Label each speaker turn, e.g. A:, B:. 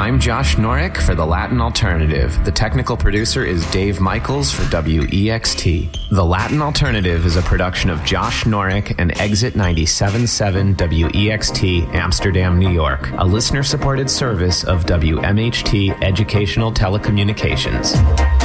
A: I'm Josh Norick for The Latin Alternative. The technical producer is Dave Michaels for WEXT. The Latin Alternative is a production of Josh Norick and Exit 97.7 WEXT, Amsterdam, New York, a listener-supported service of WMHT Educational Telecommunications.